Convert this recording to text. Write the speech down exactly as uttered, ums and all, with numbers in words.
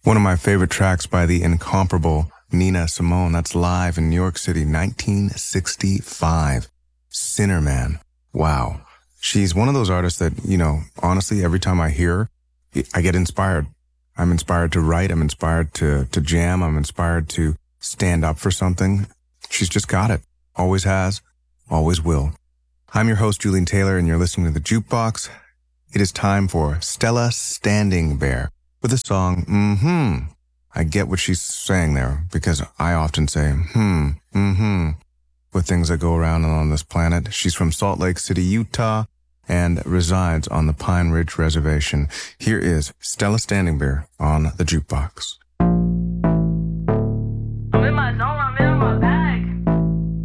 One of my favorite tracks by the incomparable Nina Simone. That's live in New York City, nineteen sixty-five. Sinner Man. Wow. She's one of those artists that, you know, honestly, every time I hear her, I get inspired. I'm inspired to write. I'm inspired to, to jam. I'm inspired to stand up for something. She's just got it. Always has. Always will. I'm your host, Julian Taylor, and you're listening to The Jukebox. It is time for Stella Standing Bear with the song, mm-hmm. I get what she's saying there, because I often say, hmm, mm-hmm, with things that go around on this planet. She's from Salt Lake City, Utah, and resides on the Pine Ridge Reservation. Here is Stella Standing Bear on The Jukebox.